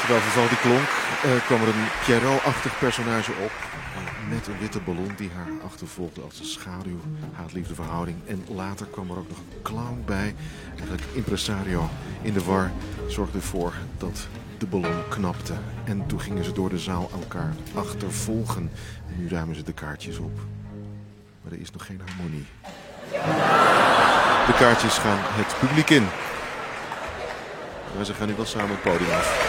Terwijl Vivaldi klonk, kwam er een Pierrot-achtig personage op. Met een witte ballon die haar achtervolgde als een schaduw. Haat-liefde verhouding. En later kwam er ook nog een clown bij. Eigenlijk impresario in de war zorgde ervoor dat de ballon knapte. En toen gingen ze door de zaal elkaar achtervolgen. En nu ruimen ze de kaartjes op. Maar er is nog geen harmonie. De kaartjes gaan het publiek in. Maar ze gaan nu wel samen het podium af.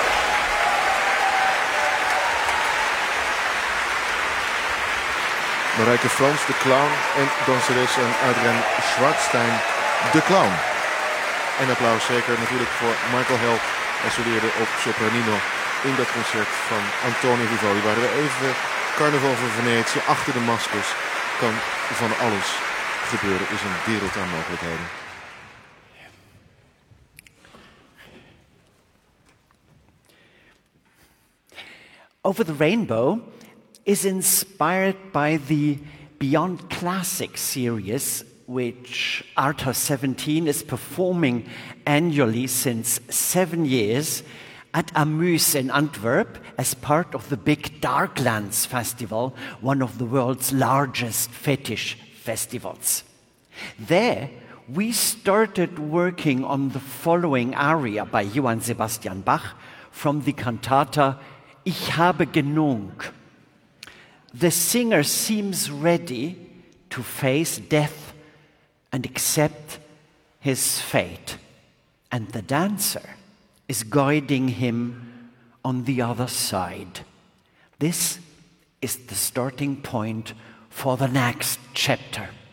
Marijke Frans, de clown, en danseres en Adrienne Schwartzstein, de clown. En applaus zeker natuurlijk voor Michael Held. Hij soleerde op sopranino in dat concert van Antonio Vivaldi. Waar we even Carnaval van Venetië, achter de maskers, kan van alles gebeuren. Is een wereld aan mogelijkheden. Over the Rainbow is inspired by the Beyond Classic series, which Arthouse 17 is performing annually since 7 years at Amuse in Antwerp as part of the big Darklands Festival, one of the world's largest fetish festivals. There, we started working on the following aria by Johann Sebastian Bach from the cantata Ich habe genug. The singer seems ready to face death and accept his fate. And the dancer is guiding him on the other side. This is the starting point for the next chapter.